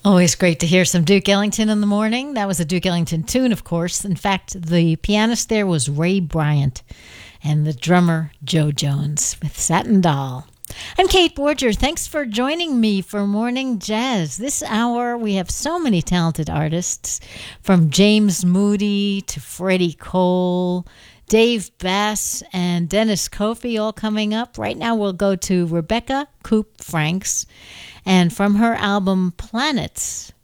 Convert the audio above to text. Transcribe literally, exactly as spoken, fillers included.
Always great to hear some Duke Ellington in the morning. That was a Duke Ellington tune, of course. In fact, the pianist there was Ray Bryant and the drummer Joe Jones with Satin Doll. I'm Kate Borger. Thanks for joining me for Morning Jazz. This hour, we have so many talented artists, from James Moody to Freddie Cole, Dave Bass, and Dennis Kofi all coming up. Right now, we'll go to Rebecca Coop Franks. And from her album Planets,